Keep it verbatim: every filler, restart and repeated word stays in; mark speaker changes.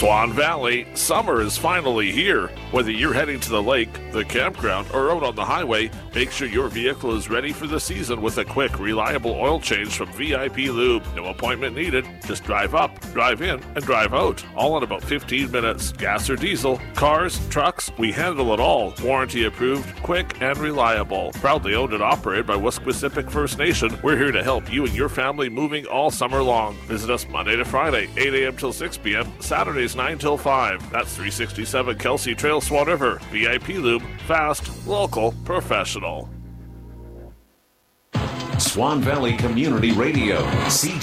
Speaker 1: Swan Valley, summer is finally here. Whether you're heading to the lake, the campground, or out on the highway, make sure your vehicle is ready for the season with a quick, reliable oil change from V I P Lube. No appointment needed. Just drive up, drive in, and drive out. All in about fifteen minutes. Gas or diesel, cars, trucks, we handle it all. Warranty approved, quick, and reliable. Proudly owned and operated by Wesquisipic First Nation, we're here to help you and your family moving all summer long. Visit us Monday to Friday, eight a.m. till six p.m., Saturdays nine till five. That's three sixty-seven Kelsey Trail, Swan River. V I P Lube, fast, local, professional.
Speaker 2: Swan Valley Community Radio, C